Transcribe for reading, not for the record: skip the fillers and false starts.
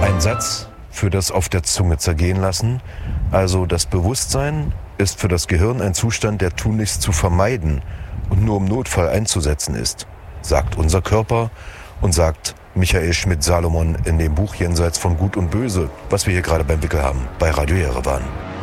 Ein Satz für das auf der Zunge zergehen lassen. Also das Bewusstsein ist für das Gehirn ein Zustand, der tunlichst zu vermeiden und nur im Notfall einzusetzen ist, sagt unser Körper und sagt Michael Schmidt-Salomon in dem Buch Jenseits von Gut und Böse, was wir hier gerade beim Wickel haben, bei Radio Jerewan.